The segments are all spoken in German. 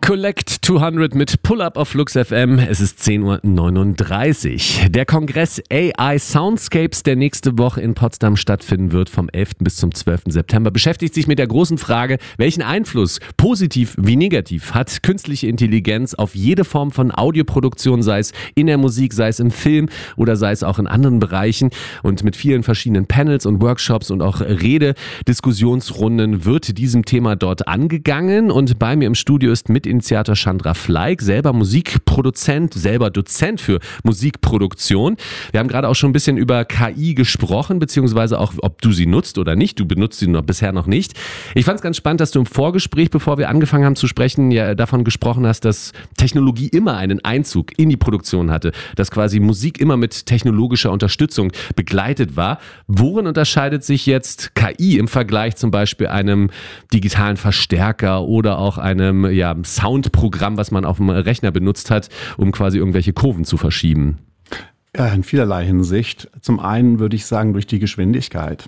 Collect 200 mit Pull-Up auf Flux FM. Es ist 10:39 Uhr. Der Kongress AI Soundscapes, der nächste Woche in Potsdam stattfinden wird, vom 11. bis zum 12. September, beschäftigt sich mit der großen Frage, welchen Einfluss, positiv wie negativ, hat künstliche Intelligenz auf jede Form von Audioproduktion, sei es in der Musik, sei es im Film oder sei es auch in anderen Bereichen. Und mit vielen verschiedenen Panels und Workshops und auch Redediskussionsrunden wird diesem Thema dort angegangen. Und bei mir im Studio ist Mitinitiator Chandra Fleig, selber Musikproduzent, selber Dozent für Musikproduktion. Wir haben gerade auch schon ein bisschen über KI gesprochen, beziehungsweise auch, ob du sie nutzt oder nicht. Du benutzt sie bisher noch nicht. Ich fand es ganz spannend, dass du im Vorgespräch, bevor wir angefangen haben zu sprechen, ja davon gesprochen hast, dass Technologie immer einen Einzug in die Produktion hatte, dass quasi Musik immer mit technologischer Unterstützung begleitet war. Worin unterscheidet sich jetzt KI im Vergleich zum Beispiel einem digitalen Verstärker oder auch einem Soundprogramm, was man auf dem Rechner benutzt hat, um quasi irgendwelche Kurven zu verschieben? Ja, in vielerlei Hinsicht. Zum einen würde ich sagen, durch die Geschwindigkeit.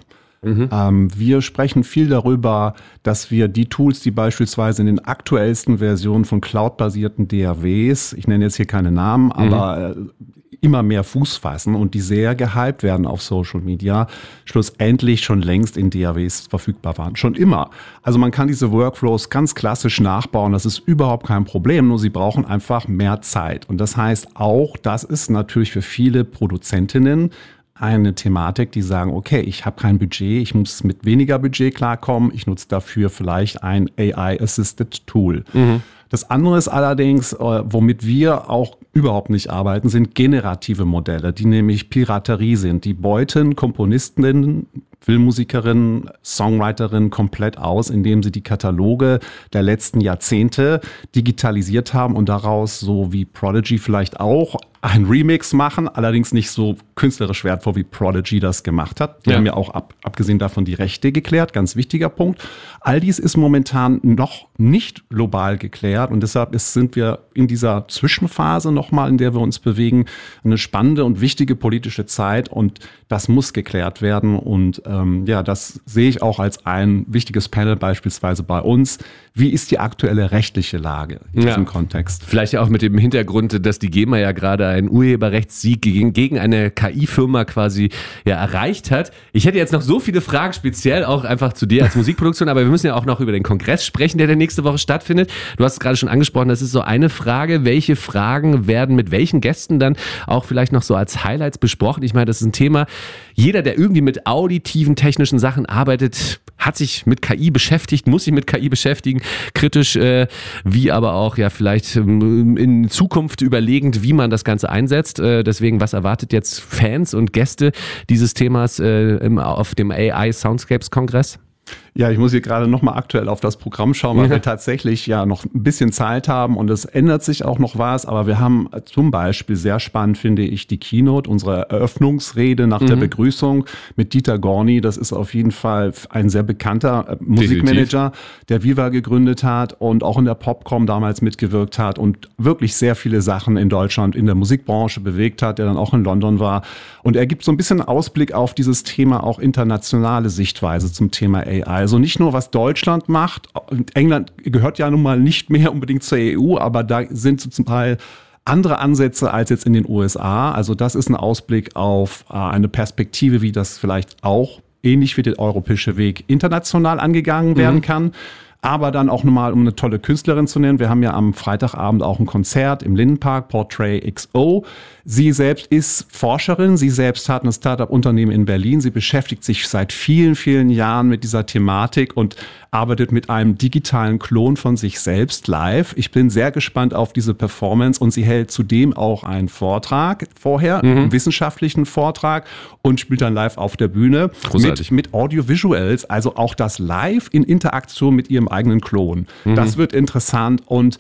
Wir sprechen viel darüber, dass wir die Tools, die beispielsweise in den aktuellsten Versionen von cloud-basierten DAWs, ich nenne jetzt hier keine Namen, aber immer mehr Fuß fassen und die sehr gehypt werden auf Social Media, schlussendlich schon längst in DAWs verfügbar waren. Schon immer. Also man kann diese Workflows ganz klassisch nachbauen, das ist überhaupt kein Problem, nur sie brauchen einfach mehr Zeit. Und das heißt auch, das ist natürlich für viele Produzentinnen eine Thematik, die sagen, okay, ich habe kein Budget, ich muss mit weniger Budget klarkommen, ich nutze dafür vielleicht ein AI-Assisted Tool. Das andere ist allerdings, womit wir auch überhaupt nicht arbeiten, sind generative Modelle, die nämlich Piraterie sind. Die beuten Komponistinnen, Filmmusikerinnen, Songwriterinnen komplett aus, indem sie die Kataloge der letzten Jahrzehnte digitalisiert haben und daraus, so wie Prodigy vielleicht auch, ein Remix machen, allerdings nicht so künstlerisch wertvoll, wie Prodigy das gemacht hat. Die haben ja auch abgesehen davon die Rechte geklärt, ganz wichtiger Punkt. All dies ist momentan noch nicht global geklärt und deshalb sind wir in dieser Zwischenphase nochmal, in der wir uns bewegen, eine spannende und wichtige politische Zeit und das muss geklärt werden und das sehe ich auch als ein wichtiges Panel beispielsweise bei uns. Wie ist die aktuelle rechtliche Lage in diesem Kontext? Vielleicht ja auch mit dem Hintergrund, dass die GEMA ja gerade einen Urheberrechtssieg gegen eine KI-Firma quasi erreicht hat. Ich hätte jetzt noch so viele Fragen, speziell auch einfach zu dir als Musikproduktion, aber wir müssen ja auch noch über den Kongress sprechen, der nächste Woche stattfindet. Du hast es gerade schon angesprochen, das ist so eine Frage. Welche Fragen werden mit welchen Gästen dann auch vielleicht noch so als Highlights besprochen? Ich meine, das ist ein Thema, jeder, der irgendwie mit auditiven, technischen Sachen arbeitet, hat sich mit KI beschäftigt, muss sich mit KI beschäftigen, kritisch, wie aber auch vielleicht in Zukunft überlegend, wie man das Ganze einsetzt. Deswegen, was erwartet jetzt Fans und Gäste dieses Themas auf dem AI Soundscapes Kongress? Ja, ich muss hier gerade nochmal aktuell auf das Programm schauen, weil wir tatsächlich noch ein bisschen Zeit haben und es ändert sich auch noch was, aber wir haben zum Beispiel sehr spannend, finde ich, die Keynote, unsere Eröffnungsrede nach der Begrüßung mit Dieter Gorni. Das ist auf jeden Fall ein sehr bekannter Musikmanager, der Viva gegründet hat und auch in der Popcom damals mitgewirkt hat und wirklich sehr viele Sachen in Deutschland in der Musikbranche bewegt hat, der dann auch in London war. Und er gibt so ein bisschen Ausblick auf dieses Thema, auch internationale Sichtweise zum Thema AI. Also nicht nur, was Deutschland macht. England gehört ja nun mal nicht mehr unbedingt zur EU, aber da sind zum Teil andere Ansätze als jetzt in den USA. Also das ist ein Ausblick auf eine Perspektive, wie das vielleicht auch ähnlich wie der europäische Weg international angegangen werden kann. Aber dann auch nochmal, um eine tolle Künstlerin zu nennen. Wir haben ja am Freitagabend auch ein Konzert im Lindenpark, Portrait XO. Sie selbst ist Forscherin, sie selbst hat ein Startup-Unternehmen in Berlin. Sie beschäftigt sich seit vielen, vielen Jahren mit dieser Thematik und arbeitet mit einem digitalen Klon von sich selbst live. Ich bin sehr gespannt auf diese Performance und sie hält zudem auch einen Vortrag vorher, einen wissenschaftlichen Vortrag und spielt dann live auf der Bühne mit Audiovisuals, also auch das live in Interaktion mit ihrem eigenen Klon. Das wird interessant und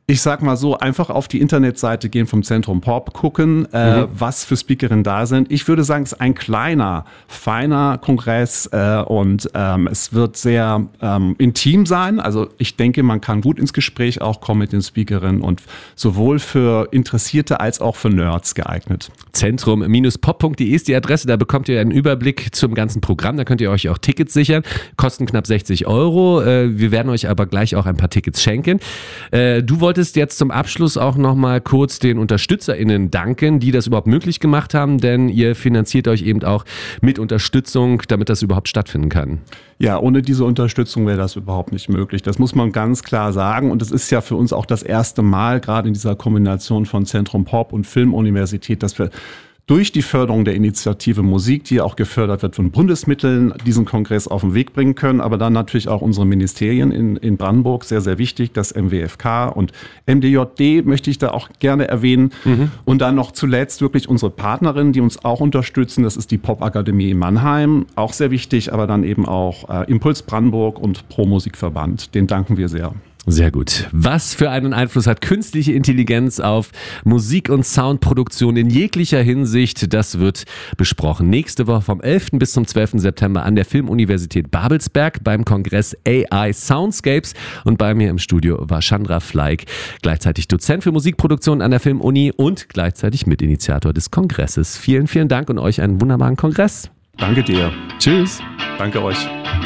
Ich sag mal so, einfach auf die Internetseite gehen vom Zentrum Pop, gucken, was für Speakerinnen da sind. Ich würde sagen, es ist ein kleiner, feiner Kongress und es wird sehr intim sein. Also ich denke, man kann gut ins Gespräch auch kommen mit den Speakerinnen und sowohl für Interessierte als auch für Nerds geeignet. Zentrum-pop.de ist die Adresse, da bekommt ihr einen Überblick zum ganzen Programm, da könnt ihr euch auch Tickets sichern, kosten knapp 60 €. Wir werden euch aber gleich auch ein paar Tickets schenken. Du wolltest jetzt zum Abschluss auch noch mal kurz den UnterstützerInnen danken, die das überhaupt möglich gemacht haben, denn ihr finanziert euch eben auch mit Unterstützung, damit das überhaupt stattfinden kann. Ja, ohne diese Unterstützung wäre das überhaupt nicht möglich. Das muss man ganz klar sagen. Und es ist ja für uns auch das erste Mal, gerade in dieser Kombination von Zentrum Pop und Filmuniversität, dass wir durch die Förderung der Initiative Musik, die auch gefördert wird von Bundesmitteln, diesen Kongress auf den Weg bringen können. Aber dann natürlich auch unsere Ministerien in Brandenburg, sehr, sehr wichtig, das MWFK und MDJD möchte ich da auch gerne erwähnen. Und dann noch zuletzt wirklich unsere Partnerinnen, die uns auch unterstützen. Das ist die Popakademie in Mannheim, auch sehr wichtig, aber dann eben auch Impuls Brandenburg und Pro Musikverband. Den danken wir sehr. Sehr gut. Was für einen Einfluss hat künstliche Intelligenz auf Musik- und Soundproduktion in jeglicher Hinsicht? Das wird besprochen. Nächste Woche vom 11. bis zum 12. September an der Filmuniversität Babelsberg beim Kongress AI Soundscapes. Und bei mir im Studio war Chandra Fleig, gleichzeitig Dozent für Musikproduktion an der Filmuni und gleichzeitig Mitinitiator des Kongresses. Vielen, vielen Dank und euch einen wunderbaren Kongress. Danke dir. Tschüss. Danke euch.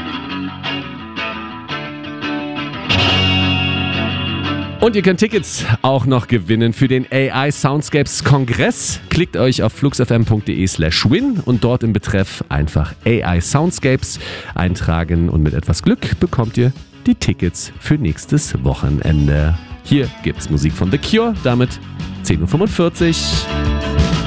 Und ihr könnt Tickets auch noch gewinnen für den AI Soundscapes Kongress. Klickt euch auf fluxfm.de/win und dort im Betreff einfach AI Soundscapes eintragen und mit etwas Glück bekommt ihr die Tickets für nächstes Wochenende. Hier gibt's Musik von The Cure, damit 10:45 Uhr.